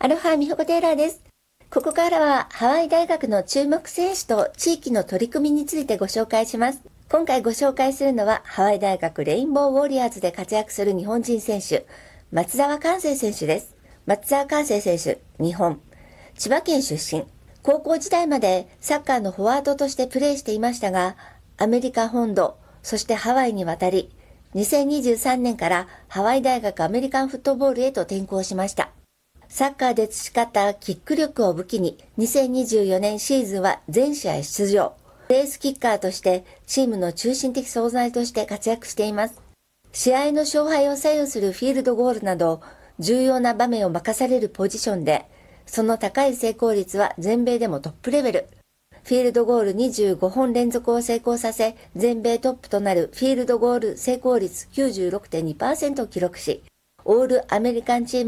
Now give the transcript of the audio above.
アロハミホコテイラーです。ここからはハワイ大学の注目選手と地域の取り組みについてご紹介します。今回ご紹介するのはハワイ大学レインボーウォリアーズで活躍する日本人選手、松澤寛成選手です。松澤寛成選手、日本、千葉県出身。高校時代までサッカーのフォワードとしてプレーしていましたが、アメリカ本土、そしてハワイに渡り、2023年からハワイ大学アメリカンフットボールへと転校しました。サッカーで培ったキック力を武器に、2024年シーズンは全試合出場。レースキッカーとしてチームの中心的存在として活躍しています。試合の勝敗を左右するフィールドゴールなど、重要な場面を任されるポジションで、その高い成功率は全米でもトップレベル。フィールドゴール25本連続を成功させ、全米トップとなるフィールドゴール成功率 96.2% を記録し、オールアメリカンチーム